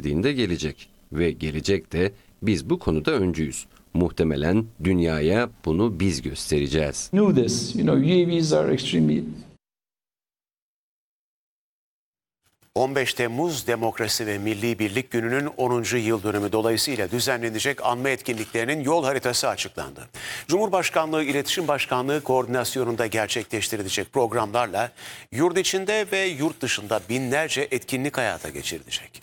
istediğinde gelecek. Ve gelecek de biz bu konuda öncüyüz. Muhtemelen dünyaya bunu biz göstereceğiz. Knew this. UAVs are extremely 15 Temmuz Demokrasi ve Milli Birlik Günü'nün 10. yıl dönümü dolayısıyla düzenlenecek anma etkinliklerinin yol haritası açıklandı. Cumhurbaşkanlığı İletişim Başkanlığı koordinasyonunda gerçekleştirilecek programlarla yurt içinde ve yurt dışında binlerce etkinlik hayata geçirilecek.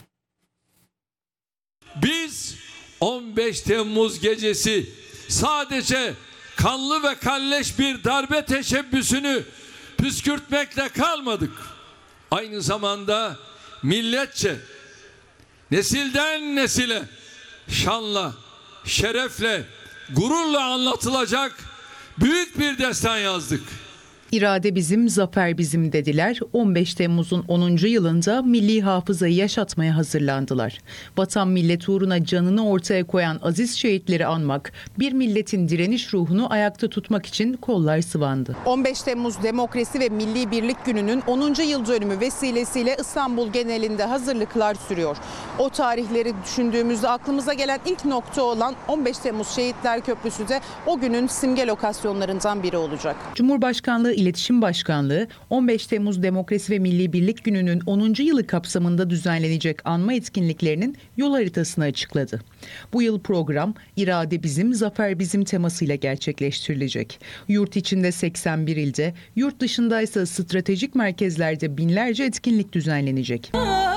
Biz 15 Temmuz gecesi sadece kanlı ve kalleş bir darbe teşebbüsünü püskürtmekle kalmadık. Aynı zamanda milletçe, nesilden nesile şanla, şerefle, gururla anlatılacak büyük bir destan yazdık. İrade bizim, zafer bizim dediler. 15 Temmuz'un 10. yılında milli hafızayı yaşatmaya hazırlandılar. Vatan millet uğruna canını ortaya koyan aziz şehitleri anmak, bir milletin direniş ruhunu ayakta tutmak için kollar sıvandı. 15 Temmuz Demokrasi ve Milli Birlik Günü'nün 10. yıl dönümü vesilesiyle İstanbul genelinde hazırlıklar sürüyor. O tarihleri düşündüğümüzde aklımıza gelen ilk nokta olan 15 Temmuz Şehitler Köprüsü de o günün simge lokasyonlarından biri olacak. Cumhurbaşkanlığı İletişim Başkanlığı 15 Temmuz Demokrasi ve Milli Birlik Günü'nün 10. yılı kapsamında düzenlenecek anma etkinliklerinin yol haritasını açıkladı. Bu yıl program "İrade bizim, zafer bizim" temasıyla gerçekleştirilecek. Yurt içinde 81 ilde, yurt dışındaysa stratejik merkezlerde binlerce etkinlik düzenlenecek.